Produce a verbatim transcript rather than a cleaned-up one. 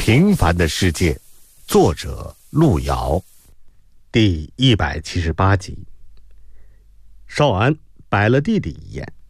平凡的世界，作者路遥。 第一百七十八集。少安白了弟弟一眼，